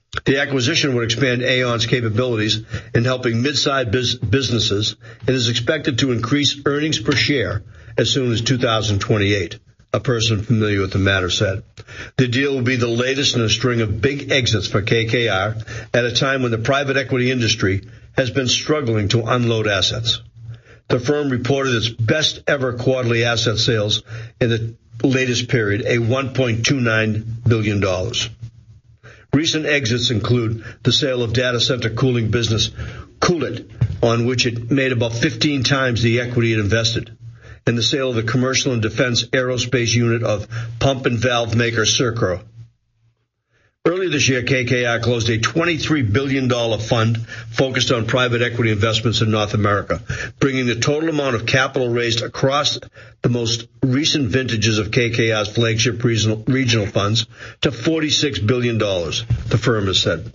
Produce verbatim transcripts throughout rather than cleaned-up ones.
The acquisition would expand Aon's capabilities in helping mid-sized biz- businesses and is expected to increase earnings per share as soon as two thousand twenty-eight, a person familiar with the matter said. The deal will be the latest in a string of big exits for K K R at a time when the private equity industry has been struggling to unload assets. The firm reported its best ever quarterly asset sales in the latest period, a one point two nine billion dollars. Recent exits include the sale of data center cooling business Coolit, on which it made about fifteen times the equity it invested, and the sale of the commercial and defense aerospace unit of pump and valve maker Serco. Earlier this year, K K R closed a twenty-three billion dollars fund focused on private equity investments in North America, bringing the total amount of capital raised across the most recent vintages of K K R's flagship regional, regional funds to forty-six billion dollars, the firm has said.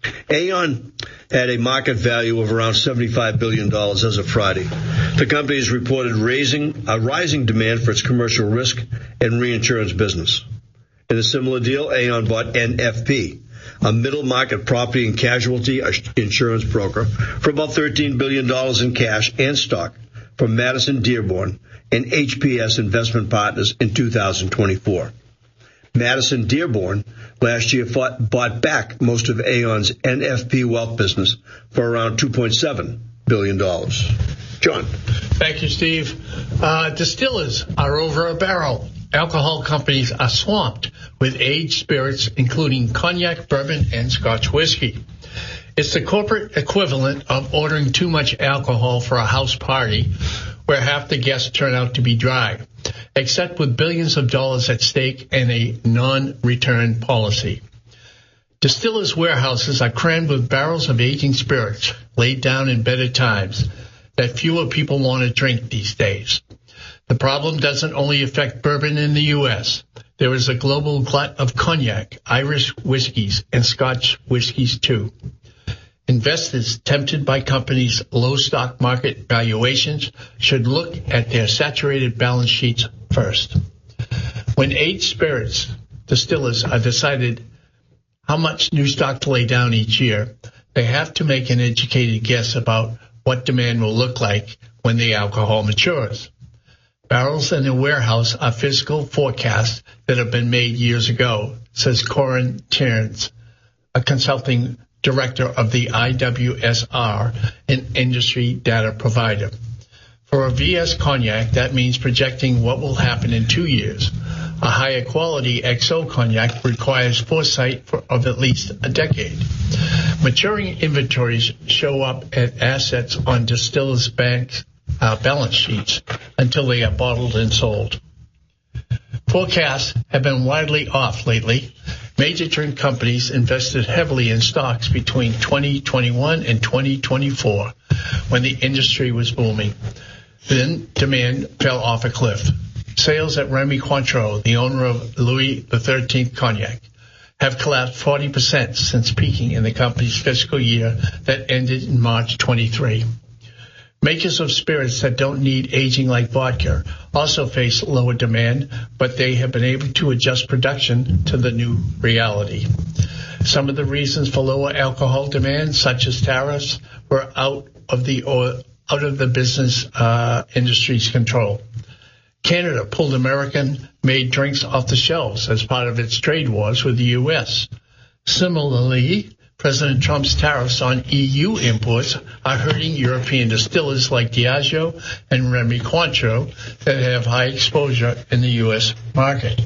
Aon had a market value of around seventy-five billion dollars as of Friday. The company has reported raising a rising demand for its commercial risk and reinsurance business. In a similar deal, Aon bought N F P, a middle-market property and casualty insurance broker, for about thirteen billion dollars in cash and stock from Madison Dearborn and H P S Investment Partners in two thousand twenty-four. Madison Dearborn last year fought, bought back most of Aon's N F P wealth business for around two point seven billion dollars. John. Thank you, Steve. Uh, distillers are over a barrel. Alcohol companies are swamped with aged spirits, including cognac, bourbon, and Scotch whiskey. It's the corporate equivalent of ordering too much alcohol for a house party where half the guests turn out to be dry, except with billions of dollars at stake and a non-return policy. Distillers' warehouses are crammed with barrels of aging spirits laid down in better times that fewer people want to drink these days. The problem doesn't only affect bourbon in the U S. There is a global glut of cognac, Irish whiskeys, and Scotch whiskeys too. Investors tempted by companies' low stock market valuations should look at their saturated balance sheets first. When aged spirits distillers are decided how much new stock to lay down each year, they have to make an educated guess about what demand will look like when the alcohol matures. Barrels in a warehouse are physical forecasts that have been made years ago, says Corin Terrence, a consulting director of the I W S R, an industry data provider. For a V S cognac, that means projecting what will happen in two years. A higher quality X O cognac requires foresight for, of at least a decade. Maturing inventories show up at assets on distillers' banks Uh, balance sheets until they are bottled and sold. Forecasts have been widely off lately. Major drink companies invested heavily in stocks between twenty twenty-one and twenty twenty-four when the industry was booming. Then demand fell off a cliff. Sales at Remy Cointreau, the owner of Louis the thirteenth Cognac, have collapsed forty percent since peaking in the company's fiscal year that ended in March twenty-three. Makers of spirits that don't need aging like vodka also face lower demand, but they have been able to adjust production to the new reality. Some of the reasons for lower alcohol demand, such as tariffs, were out of the or out of the business uh, industry's control. Canada pulled American-made drinks off the shelves as part of its trade wars with the U S. Similarly, President Trump's tariffs on E U imports are hurting European distillers like Diageo and Remy Cointreau that have high exposure in the U S market.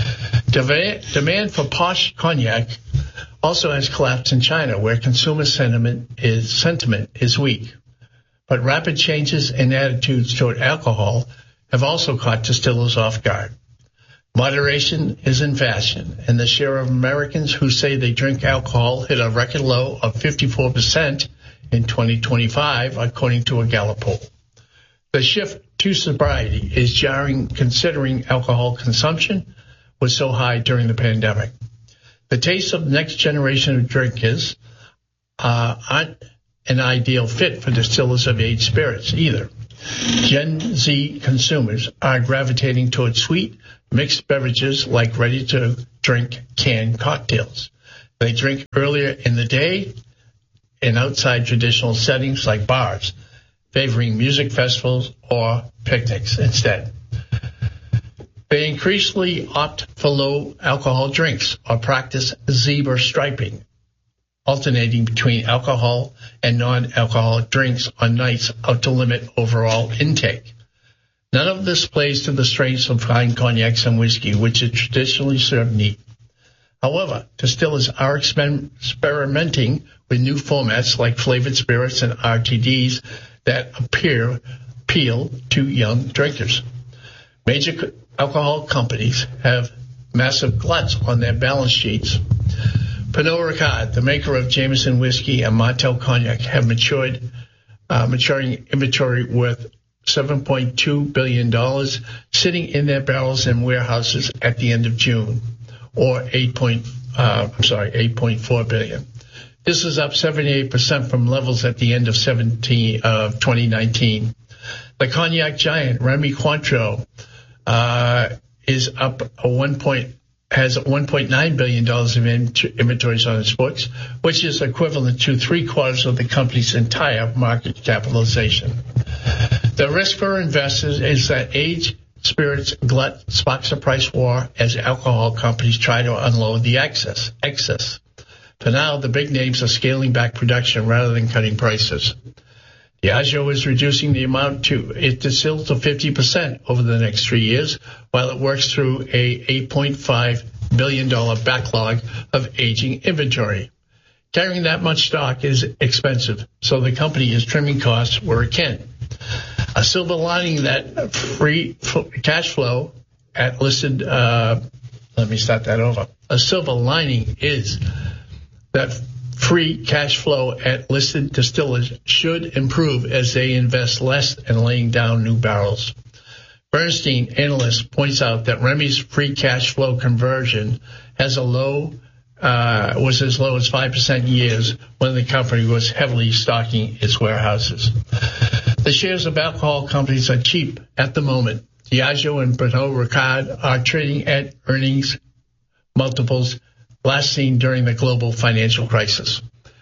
Demand for posh cognac also has collapsed in China, where consumer sentiment is, sentiment is weak. But rapid changes in attitudes toward alcohol have also caught distillers off guard. Moderation is in fashion, and the share of Americans who say they drink alcohol hit a record low of fifty-four percent in twenty twenty-five, according to a Gallup poll. The shift to sobriety is jarring, considering alcohol consumption was so high during the pandemic. The tastes of the next generation of drinkers uh, aren't an ideal fit for distillers of aged spirits either. Gen Z consumers are gravitating toward sweet, mixed beverages like ready-to-drink canned cocktails. They drink earlier in the day in outside traditional settings like bars, favoring music festivals or picnics instead. They increasingly opt for low alcohol drinks or practice zebra striping, alternating between alcohol and non-alcoholic drinks on nights out to limit overall intake. None of this plays to the strengths of fine cognacs and whiskey, which is traditionally served neat. However, distillers are exper- experimenting with new formats like flavored spirits and R T Ds that appear appeal to young drinkers. Major alcohol companies have massive gluts on their balance sheets. Pernod Ricard, the maker of Jameson whiskey and Martell cognac, have matured, uh, maturing inventory worth seven point two billion dollars sitting in their barrels and warehouses at the end of June, or eight point, uh, I'm sorry, eight point four billion dollars. This is up seventy-eight percent from levels at the end of seventeen, uh, twenty nineteen. The cognac giant Remy Cointreau uh, is up a one point, has one point nine billion dollars of inventories on its books, which is equivalent to three quarters of the company's entire market capitalization. The risk for investors is that aged spirits glut sparks a price war as alcohol companies try to unload the excess. excess. For now, the big names are scaling back production rather than cutting prices. Diageo is reducing the amount to it distilled to fifty percent over the next three years, while it works through a eight point five billion dollars backlog of aging inventory. Carrying that much stock is expensive, so the company is trimming costs where it can. A silver lining that free cash flow at listed, uh, let me start that over. A silver lining is that free cash flow at listed distillers should improve as they invest less in laying down new barrels. Bernstein analyst points out that Remy's free cash flow conversion has a low, uh, was as low as five percent in years when the company was heavily stocking its warehouses. The shares of alcohol companies are cheap at the moment. Diageo and Pernod Ricard are trading at earnings multiples last seen during the global financial crisis.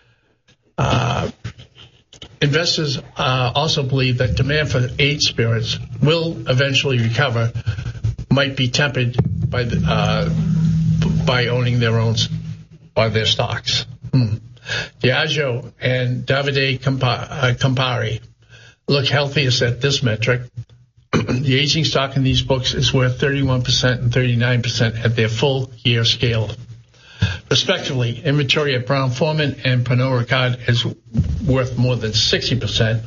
Uh, investors uh, also believe that demand for aged spirits will eventually recover, might be tempered by the, uh, by owning their own by their stocks. Hmm. Diageo and Davide Campari look healthiest at this metric. The aging stock in these books is worth thirty-one percent and thirty-nine percent at their full year scale. Respectively, inventory at Brown-Forman and Pernod Ricard is worth more than sixty percent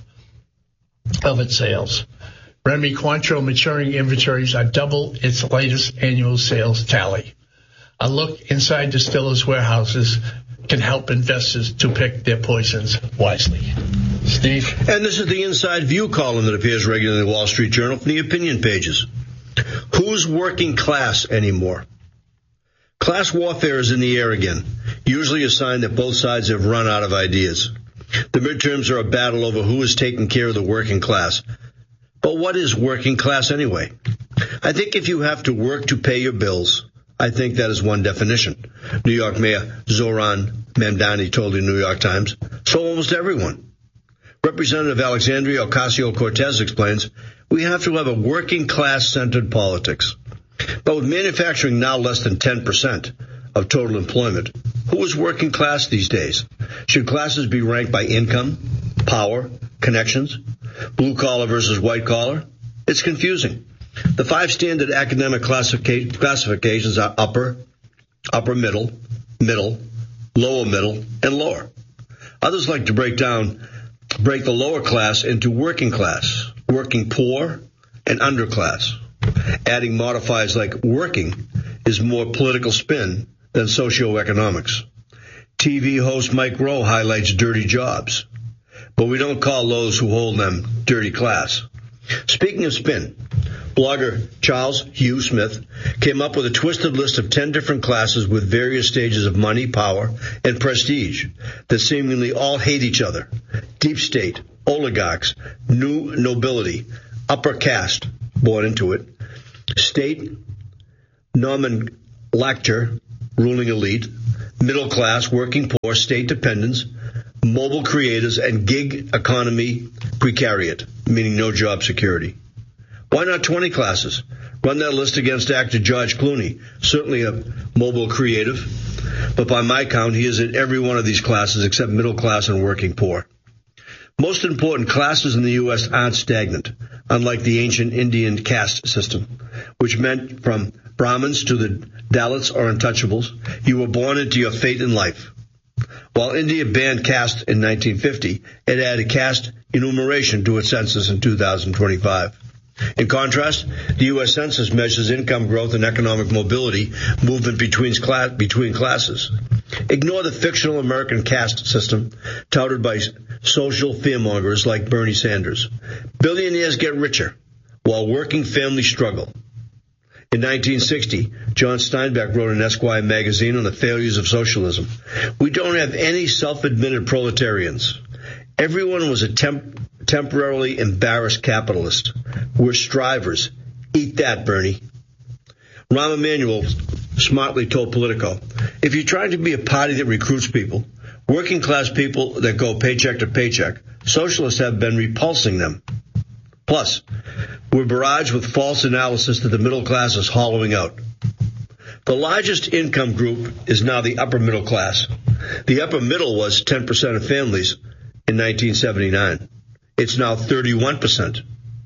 of its sales. Remy Cointreau maturing inventories are double its latest annual sales tally. A look inside distillers' warehouses can help investors to pick their poisons wisely. Steve? And this is the Inside View column that appears regularly in the Wall Street Journal from the opinion pages. Who's working class anymore? Class warfare is in the air again, usually a sign that both sides have run out of ideas. The midterms are a battle over who is taking care of the working class. But what is working class anyway? I think if you have to work to pay your bills, I think that is one definition. New York Mayor Zoran Mamdani told the New York Times, so almost everyone. Representative Alexandria Ocasio-Cortez explains, we have to have a working class-centered politics. But with manufacturing now less than ten percent of total employment, who is working class these days? Should classes be ranked by income, power, connections, blue collar versus white collar? It's confusing. The five standard academic classific- classifications are upper, upper middle, middle, lower middle, and lower. Others like to break down, break the lower class into working class, working poor, and underclass. Adding modifiers like working is more political spin than socioeconomics. T V host Mike Rowe highlights dirty jobs, but we don't call those who hold them dirty class. Speaking of spin, blogger Charles Hugh Smith came up with a twisted list of ten different classes with various stages of money, power, and prestige that seemingly all hate each other. Deep state, oligarchs, new nobility, upper caste, born into it, state nomenclature, ruling elite, middle class, working poor, state dependents, mobile creators, and gig economy precariat, meaning no job security. Why not twenty classes? Run that list against actor George Clooney, certainly a mobile creative, but by my count, he is in every one of these classes except middle class and working poor. Most important, classes in the U S aren't stagnant, unlike the ancient Indian caste system, which meant from Brahmins to the Dalits or untouchables, you were born into your fate in life. While India banned caste in nineteen fifty, it added caste enumeration to its census in two thousand twenty-five. In contrast, the U S Census measures income growth and economic mobility, movement between, class, between classes. Ignore the fictional American caste system touted by social fearmongers like Bernie Sanders. Billionaires get richer, while working families struggle. In nineteen sixty, John Steinbeck wrote in Esquire magazine on the failures of socialism. We don't have any self-admitted proletarians. Everyone was a temp- temporarily embarrassed capitalist. We're strivers. Eat that, Bernie. Rahm Emanuel smartly told Politico, if you're trying to be a party that recruits people, working class people that go paycheck to paycheck, socialists have been repulsing them. Plus, we're barraged with false analysis that the middle class is hollowing out. The largest income group is now the upper middle class. The upper middle was ten percent of families in nineteen seventy-nine. It's now thirty-one percent.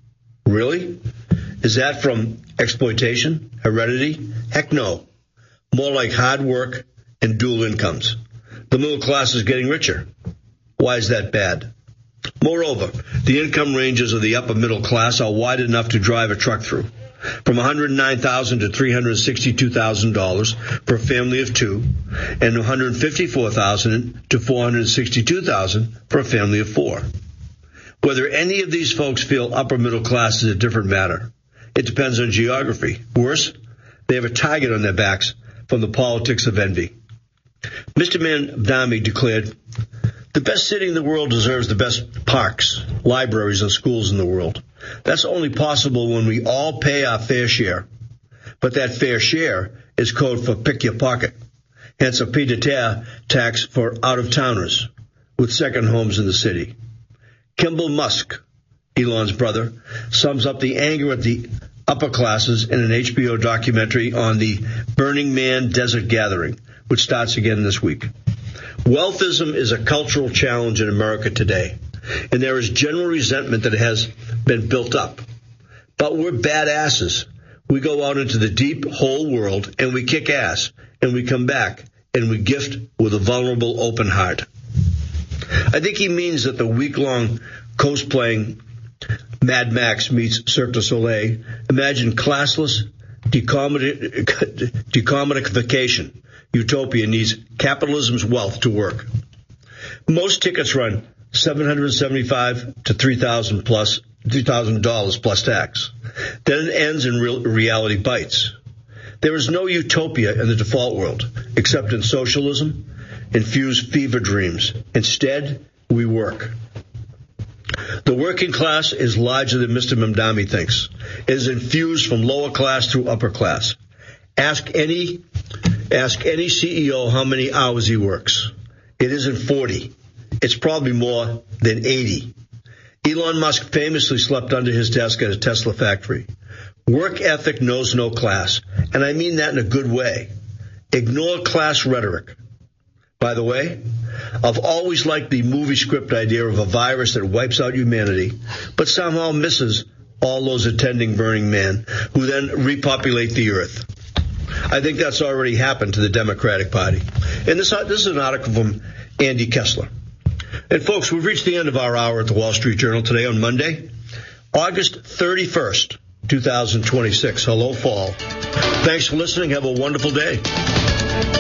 Really? Is that from exploitation, heredity? Heck no. More like hard work and dual incomes. The middle class is getting richer. Why is that bad? Moreover, the income ranges of the upper middle class are wide enough to drive a truck through. From one hundred nine thousand dollars to three hundred sixty-two thousand dollars for a family of two, and one hundred fifty-four thousand dollars to four hundred sixty-two thousand dollars for a family of four. Whether any of these folks feel upper middle class is a different matter. It depends on geography. Worse, they have a target on their backs from the politics of envy. Mister Mamdani declared, the best city in the world deserves the best parks, libraries, and schools in the world. That's only possible when we all pay our fair share. But that fair share is code for pick your pocket. Hence a pied-à-terre tax for out-of-towners with second homes in the city. Kimball Musk, Elon's brother, sums up the anger at the upper classes in an H B O documentary on the Burning Man Desert Gathering, which starts again this week. Wealthism is a cultural challenge in America today, and there is general resentment that has been built up. But we're badasses. We go out into the deep, whole world, and we kick ass, and we come back, and we gift with a vulnerable, open heart. I think he means that the week-long cosplaying Mad Max meets Cirque du Soleil. Imagine classless decomedi- decomedification. Utopia needs capitalism's wealth to work. Most tickets run seven hundred seventy-five dollars to three thousand dollars plus three thousand dollars plus tax. Then it ends in real reality bites. There is no utopia in the default world, except in socialism, infused fever dreams. Instead, we work. The working class is larger than Mister Mamdani thinks. It is infused from lower class through upper class. Ask any ask any C E O how many hours he works. It isn't forty. It's probably more than eighty. Elon Musk famously slept under his desk at a Tesla factory. Work ethic knows no class, and I mean that in a good way. Ignore class rhetoric. By the way, I've always liked the movie script idea of a virus that wipes out humanity, but somehow misses all those attending Burning Man, who then repopulate the earth. I think that's already happened to the Democratic Party. And this, this is an article from Andy Kessler. And folks, we've reached the end of our hour at the Wall Street Journal today on Monday, August thirty-first, two thousand twenty-six. Hello, fall. Thanks for listening. Have a wonderful day.